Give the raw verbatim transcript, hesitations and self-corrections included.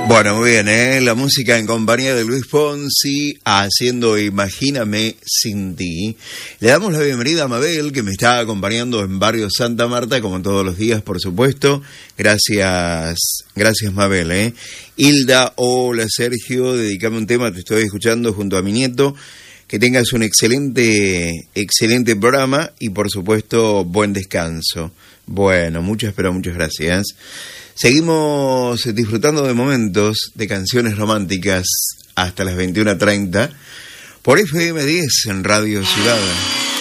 Bueno, muy bien, ¿eh? La música en compañía de Luis Fonsi, haciendo Imagíname sin ti. Le damos la bienvenida a Mabel, que me está acompañando en Barrio Santa Marta, como todos los días, por supuesto. Gracias, gracias Mabel, ¿eh? Hilda, hola Sergio, dedicame un tema, te estoy escuchando junto a mi nieto. Que tengas un excelente, excelente programa y, por supuesto, buen descanso. Bueno, muchas, pero muchas gracias. Seguimos disfrutando de momentos, de canciones románticas hasta las veintiuna treinta por F M diez en Radio Ciudad.